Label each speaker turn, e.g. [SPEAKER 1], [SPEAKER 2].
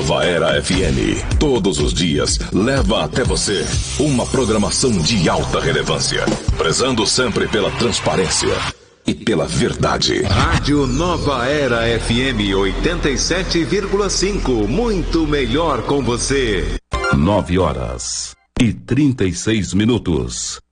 [SPEAKER 1] Nova Era FM, todos os dias, leva até você uma programação de alta relevância, prezando sempre pela transparência e pela verdade.
[SPEAKER 2] Rádio Nova Era FM 87,5, muito melhor com você.
[SPEAKER 3] 9h36.